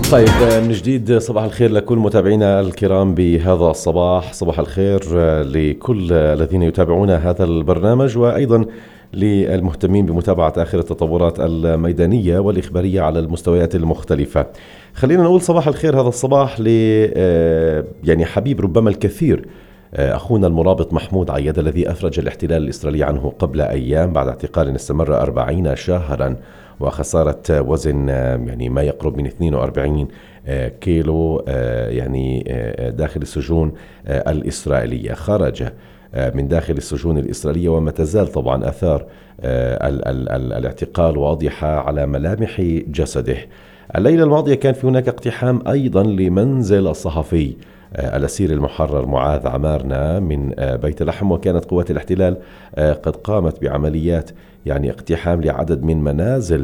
طيب من جديد صباح الخير لكل متابعينا الكرام بهذا الصباح. صباح الخير لكل الذين يتابعون هذا البرنامج، وأيضا للمهتمين بمتابعة آخر التطورات الميدانية والإخبارية على المستويات المختلفة. خلينا نقول صباح الخير هذا الصباح يعني حبيب ربما الكثير، أخونا المرابط محمود عياد، الذي أفرج الاحتلال الإسرائيلي عنه قبل أيام بعد اعتقال استمر 40 شهرا وخسارة وزن يعني ما يقرب من 42 كيلو يعني داخل السجون الإسرائيلية. خرج من داخل السجون الإسرائيلية وما تزال طبعا آثار الاعتقال واضحة على ملامح جسده. الليلة الماضية كان في هناك اقتحام أيضا لمنزل الصحفي الأسير المحرر معاذ عمارنة من بيت لحم، وكانت قوات الاحتلال قد قامت بعمليات يعني اقتحام لعدد من منازل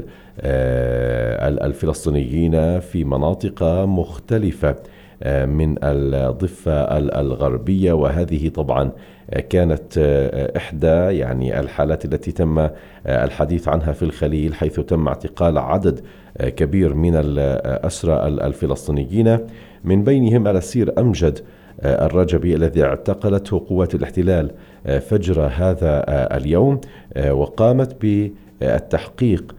الفلسطينيين في مناطق مختلفة من الضفة الغربية. وهذه طبعا كانت إحدى يعني الحالات التي تم الحديث عنها في الخليل، حيث تم اعتقال عدد كبير من الأسرى الفلسطينيين، من بينهم الأسير أمجد الرجبي الذي اعتقلته قوات الاحتلال فجر هذا اليوم، وقامت بالتحقيق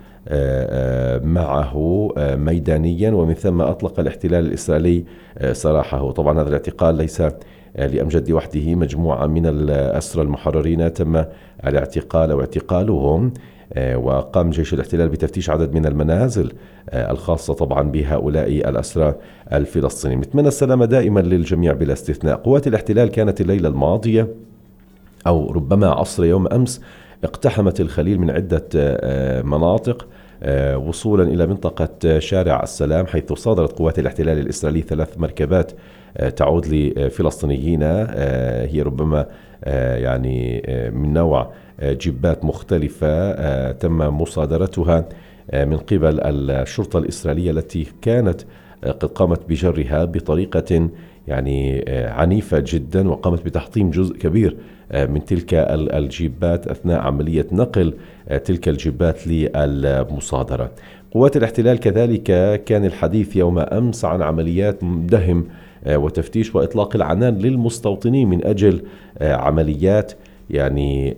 معه ميدانيا، ومن ثم أطلق الاحتلال الإسرائيلي سراحه. طبعا هذا الاعتقال ليس لأمجد وحده، مجموعة من الأسرى المحررين تم الاعتقال أو اعتقالهم، وقام جيش الاحتلال بتفتيش عدد من المنازل الخاصة طبعا بهؤلاء الأسرى الفلسطينيين. نتمنى السلامة دائما للجميع بلا استثناء. قوات الاحتلال كانت الليلة الماضية أو ربما عصر يوم أمس اقتحمت الخليل من عدة مناطق وصولا إلى منطقة شارع السلام، حيث صادرت قوات الاحتلال الإسرائيلي 3 مركبات تعود لفلسطينيين، هي ربما يعني من نوع جيبات مختلفة تم مصادرتها من قبل الشرطة الإسرائيلية، التي كانت قد قامت بجرها بطريقة يعني عنيفة جدا، وقامت بتحطيم جزء كبير من تلك الجيبات أثناء عملية نقل تلك الجيبات للمصادرة. قوات الاحتلال كذلك كان الحديث يوم أمس عن عمليات دهم وتفتيش وإطلاق العنان للمستوطنين من أجل عمليات يعني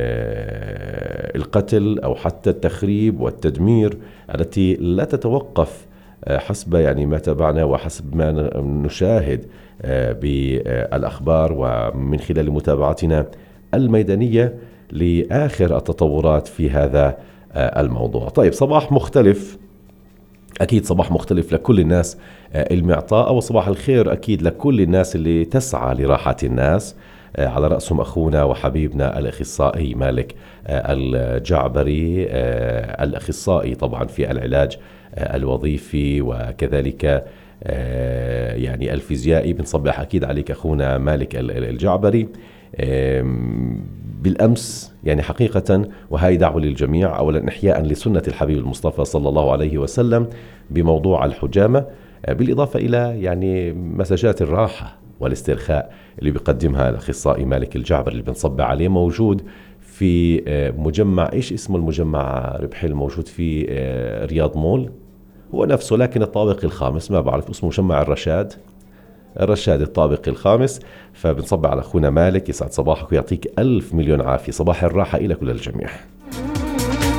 القتل أو حتى التخريب والتدمير التي لا تتوقف حسب يعني ما تابعنا وحسب ما نشاهد بالأخبار ومن خلال متابعتنا الميدانية لآخر التطورات في هذا الموضوع. طيب صباح مختلف، أكيد صباح مختلف لكل الناس المعطاء، وصباح الخير أكيد لكل الناس اللي تسعى لراحة الناس، على رأسهم أخونا وحبيبنا الأخصائي مالك الجعبري، الأخصائي طبعا في العلاج الوظيفي وكذلك يعني الفيزيائي. بنصبح أكيد عليك أخونا مالك الجعبري. بالأمس يعني حقيقة، وهي دعوة للجميع، أولا إحياء لسنة الحبيب المصطفى صلى الله عليه وسلم بموضوع الحجامة، بالإضافة إلى يعني مساجات الراحة والاسترخاء اللي بيقدمها الأخصائي مالك الجعبري اللي بنصب عليه، موجود في مجمع، إيش اسمه المجمع ربحي الموجود في رياض مول، هو نفسه لكن الطابق الخامس، ما بعرف اسمه، مجمع الرشاد الطابق الخامس. فبنصب على أخونا مالك، يسعد صباحك ويعطيك 1000 مليون عافية. صباح الراحة إلى كل الجميع.